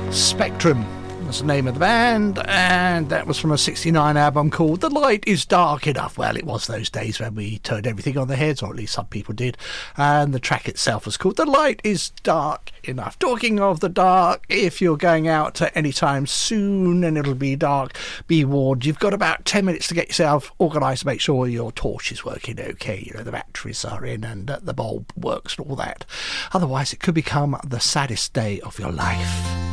Spectrum was the name of the band, and that was from a 69 album called The Light Is Dark Enough. Well, it was those days when we turned everything on their heads, or at least some people did, and the track itself was called The Light Is Dark Enough. Talking of the dark, if you're going out any time soon and it'll be dark, be warned, you've got about 10 minutes to get yourself organised to make sure your torch is working okay, you know, the batteries are in and the bulb works and all that. Otherwise it could become the saddest day of your life.